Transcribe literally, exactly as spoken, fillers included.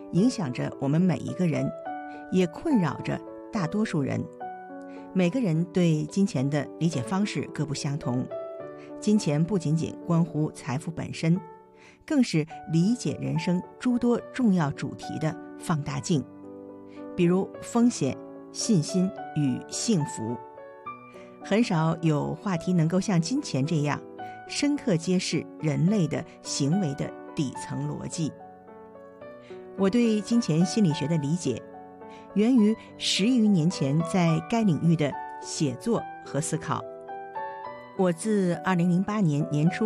影响着我们每一个人，也困扰着大多数人。每个人对金钱的理解方式各不相同，金钱不仅仅关乎财富本身，更是理解人生诸多重要主题的放大镜，比如风险、信心与幸福。很少有话题能够像金钱这样深刻揭示人类的行为的底层逻辑。我对金钱心理学的理解源于十余年前在该领域的写作和思考。我自二零零八年年初